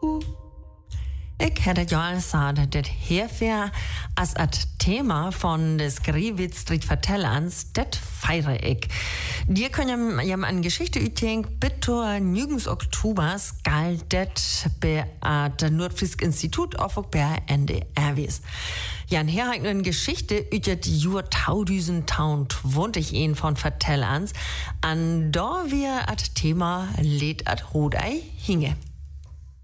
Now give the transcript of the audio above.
Ik hätte ja gesagt, das hierfür als das Thema von des Griewitz-Street Vertellans, das feiere ich. Die können ja eine Geschichte üten, bitte nirgends Oktobers galt das bei der Nordfrisk Institut auf bei NDR. Ja, und hier eine Geschichte über die Jahr 2000 wohnt ich ihn von Vertellans, an da wir das Thema lädt at Hodei hinge.